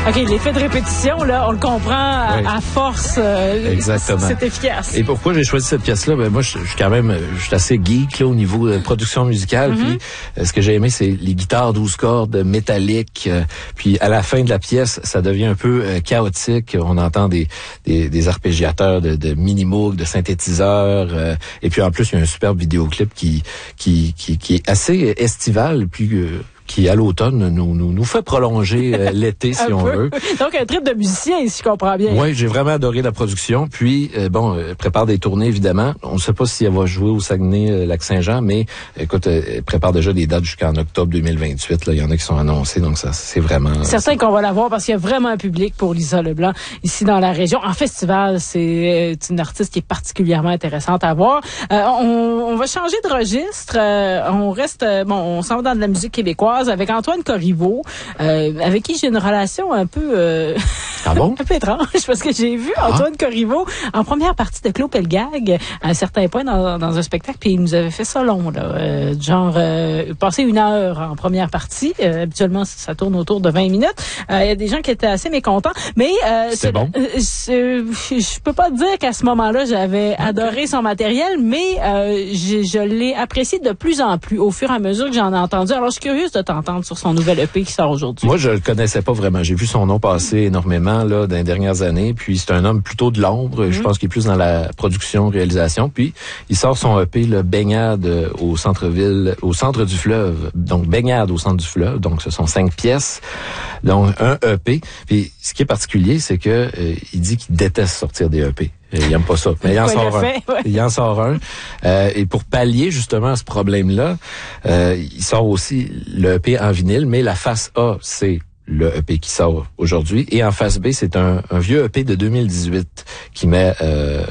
OK, l'effet de répétition, là, on le comprend à force. Exactement. C'est efficace. Et pourquoi j'ai choisi cette pièce-là? Ben moi, je suis assez geek là, au niveau de production musicale. Puis ce que j'ai aimé, c'est les guitares 12 cordes métalliques. Puis à la fin de la pièce, ça devient un peu chaotique. On entend des arpégiateurs de mini-moog, de synthétiseurs. Et puis en plus, il y a un superbe vidéoclip qui est assez estival. Puis qui, à l'automne, nous fait prolonger l'été, si on veut. Donc, un trip de musicien, si je comprends bien. Oui, j'ai vraiment adoré la production. Puis, prépare des tournées, évidemment. On ne sait pas si elle va jouer au Saguenay, Lac-Saint-Jean, mais écoute, elle prépare déjà des dates jusqu'en octobre 2028. Là, il y en a qui sont annoncées, donc ça, c'est vraiment... Certain qu'on va la voir parce qu'il y a vraiment un public pour Lisa Leblanc ici dans la région. En festival, c'est une artiste qui est particulièrement intéressante à voir. On va changer de registre. On reste... on s'en va dans de la musique québécoise avec Antoine Corriveau, avec qui j'ai une relation un peu... Ah bon? un peu étrange, parce que j'ai vu Antoine Corriveau en première partie de Claude Pelgag à un certain point dans un spectacle, puis il nous avait fait ça long, là, passer 1 heure en première partie. Habituellement, ça tourne autour de 20 minutes. Il y a des gens qui étaient assez mécontents, mais... c'est bon? Je peux pas dire qu'à ce moment-là, j'avais adoré son matériel, mais je l'ai apprécié de plus en plus au fur et à mesure que j'en ai entendu. Alors, je suis curieuse de t'entendre sur son nouvel EP qui sort aujourd'hui. Moi, je le connaissais pas vraiment. J'ai vu son nom passer énormément là dans les dernières années. Puis c'est un homme plutôt de l'ombre. Je pense qu'il est plus dans la production, réalisation. Puis il sort son EP, le Baignade au centre-ville, au centre du fleuve. Donc Baignade au centre du fleuve. Donc ce sont 5 pièces. Donc un EP. Puis ce qui est particulier, c'est que il dit qu'il déteste sortir des EP. Il aime pas ça. Mais il en sort un. Il en sort un. Et pour pallier justement à ce problème-là, il sort aussi le EP en vinyle, mais la face A, c'est le EP qui sort aujourd'hui. Et en face B, c'est un vieux EP de 2018 qui met